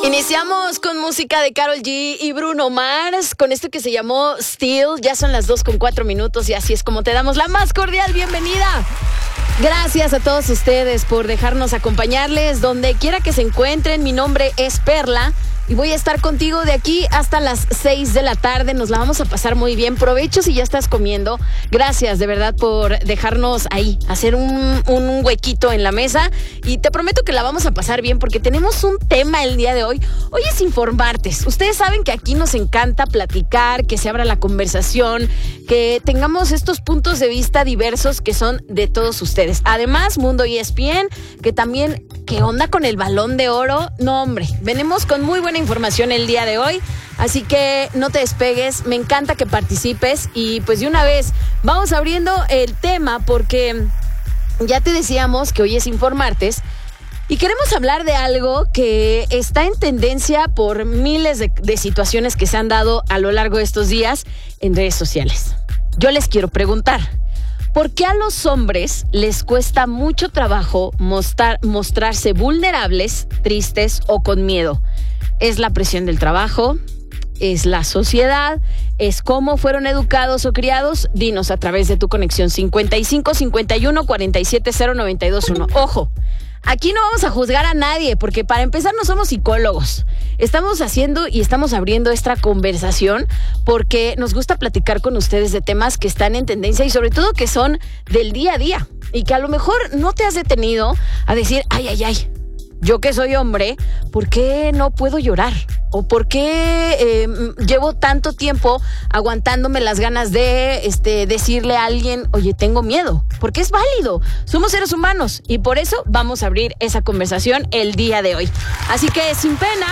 Iniciamos con música de Karol G y Bruno Mars, con esto que se llamó Still. Ya son las 2:04 y así es como te damos la más cordial bienvenida. Gracias a todos ustedes por dejarnos acompañarles donde quiera que se encuentren. Mi nombre es Perla y voy a estar contigo de aquí hasta las 6 de la tarde. Nos la vamos a pasar muy bien. Provecho si ya estás comiendo. Gracias de verdad por dejarnos ahí, hacer un huequito en la mesa. Y te prometo que la vamos a pasar bien porque tenemos un tema el día de hoy. Hoy es informartes. Ustedes saben que aquí nos encanta platicar, que se abra la conversación, que tengamos estos puntos de vista diversos que son de todos ustedes. Además, Mundo ESPN, que también, ¿qué onda con el Balón de Oro? No, hombre, venimos con muy buena información el día de hoy, así que no te despegues, me encanta que participes y pues de una vez vamos abriendo el tema porque ya te decíamos que hoy es informartes y queremos hablar de algo que está en tendencia por miles de situaciones que se han dado a lo largo de estos días en redes sociales. Yo les quiero preguntar, ¿por qué a los hombres les cuesta mucho trabajo mostrarse vulnerables, tristes o con miedo? ¿Es la presión del trabajo? ¿Es la sociedad? ¿Es cómo fueron educados o criados? Dinos a través de tu conexión 55 51 47 0921. Ojo, aquí no vamos a juzgar a nadie porque para empezar no somos psicólogos. Estamos haciendo y estamos abriendo esta conversación porque nos gusta platicar con ustedes de temas que están en tendencia y sobre todo que son del día a día y que a lo mejor no te has detenido a decir, ay, yo que soy hombre, ¿por qué no puedo llorar? ¿O por qué llevo tanto tiempo aguantándome las ganas de decirle a alguien, oye, tengo miedo? Porque es válido, somos seres humanos y por eso vamos a abrir esa conversación el día de hoy. Así que sin pena,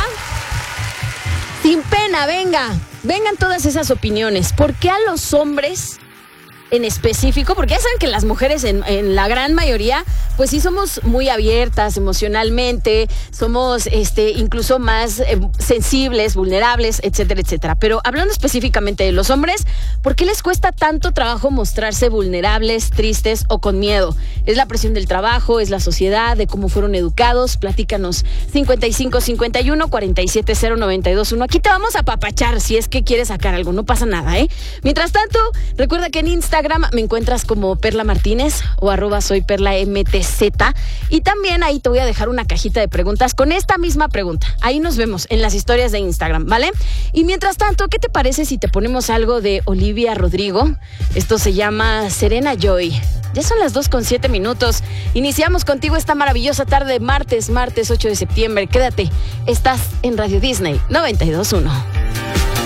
vengan todas esas opiniones. ¿Por qué a los hombres en específico? Porque ya saben que las mujeres en la gran mayoría pues sí somos muy abiertas emocionalmente, somos incluso más sensibles, vulnerables, etcétera, etcétera. Pero hablando específicamente de los hombres, ¿por qué les cuesta tanto trabajo mostrarse vulnerables, tristes o con miedo? ¿Es la presión del trabajo? ¿Es la sociedad? ¿De cómo fueron educados? Platícanos. 55 51 47 0921. Aquí te vamos a apapachar si es que quieres sacar algo, no pasa nada, ¿eh? Mientras tanto, recuerda que en Instagram me encuentras como Perla Martínez o @soyperlamtz y también ahí te voy a dejar una cajita de preguntas con esta misma pregunta. Ahí nos vemos en las historias de Instagram, ¿vale? Y mientras tanto, ¿qué te parece si te ponemos algo de Olivia Rodrigo? Esto se llama Serena Joy. Ya son las 2:07. Iniciamos contigo esta maravillosa tarde, martes 8 de septiembre. Quédate, estás en Radio Disney 92.1.